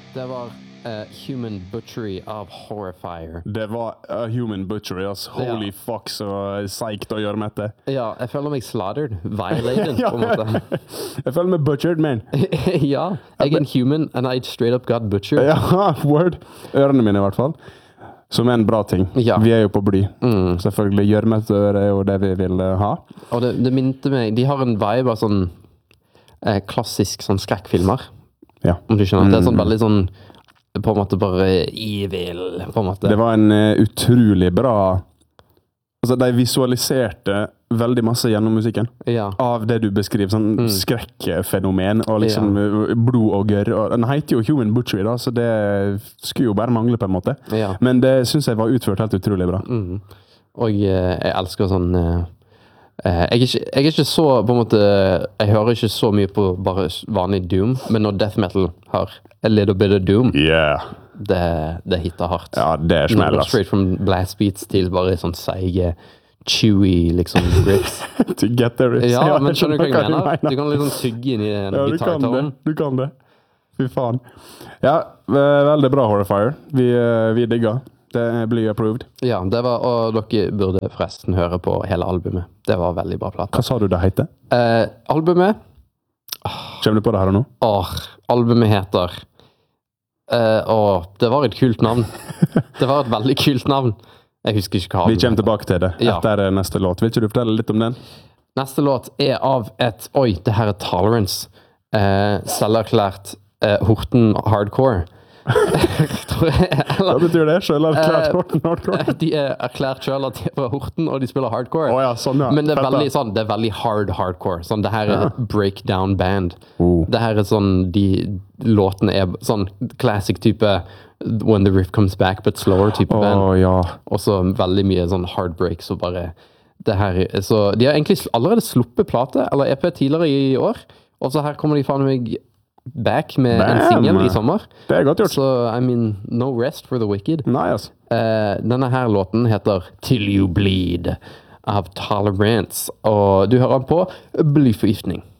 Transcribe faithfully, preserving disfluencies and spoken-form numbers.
Det var uh, Human Butchery av Horrifier. Det var a human butchery, ass. Holy Ja. fuck, så psyched å gjøre med det. Ja, jeg føler meg slaughtered, violated, Ja. på en måte. Jeg føler meg butchered, man. ja, jeg er en human, and I straight up got butchered. Ja, word. Ørene mine i hvert fall. Som er en bra ting. Ja. Vi er jo på bly. Mm. Selvfølgelig, gjørmete øre er jo det vi vil uh, ha. Og det, det minte meg, de har en vibe av sånn eh, klassisk sånn skrekkfilmer. Ja. Om du skjønner. Det er sånn Mm. veldig sånn, på en måte bare evil, på en måte. Det var en uh, utrolig bra... Altså, de visualiserte veldig masse gjennom musikken. Ja. Av det du beskriver, sånn Mm. skrekkfenomen, og liksom uh, blod og gørr. Og den heter jo Human Butchery, da, så det skulle jo bare mangle på en måte. Ja. Men det synes jeg var utført helt utrolig bra. Mm. Og eh, jeg elsker sånn... eh, eh, jeg, er ikke, jeg er ikke så, på en måte... Jeg hører ikke så mye på bare vanlig Doom, men når death metal har a little bit of Doom, Yeah. det, det hitter hardt. Ja, det er smell, Nå, ass. straight from blast beats til bare sånn seige, chewy, liksom, riffs. To get there is. Ja, men jeg skjønner du hva jeg du mener? Du kan liksom tygge inn i en Ja, du kan det. gitartone. Du kan det. Fy faen. Ja, ve- veldig bra Horrifier. Vi, eh, vi digger. Det blir approved. Ja, det var, og dere burde forresten høre på hele albumet. Det var veldig bra plate. Hva sa du det heter? Eh, albumet, Kommer du på det her og nå? åh, albumet heter, eh, åh, det var et kult navn. Det var et veldig kult navn. Jeg husker ikke hva Vi albumet kommer heter. tilbake til det Ja. etter neste låt. Vil ikke du fortelle litt om den? Neste låt er av et, oi, det her er Tolerance. Eh, selverklært eh, Horten Hardcore. Tror jeg, Hva eller, betyr det? Selv har klart Eh, Horten Hardcore? de er erklært selv at de er fra Horten, og de spiller hardcore. Å ja, sånn ja. Men det er Fett, da. veldig sånn, det er veldig hard hardcore. Sånn, det her er Ja. breakdown band. Oh. Det her er sånn, de låtene er sånn classic type When the Riff Comes Back, but slower type Å band. ja. Og så veldig mye sånn heartbreak, så bare det her, er- så de har egentlig allerede sluppet plate, eller E P tidligere i år, og så her kommer de faen meg back med en Bam! singel i sommer. Det er godt gjort. Så, I mean, no rest for the wicked. Nei, altså. Eh, denne her låten heter Till You Bleed av Tolerance, og du hører den på Blyforgiftning.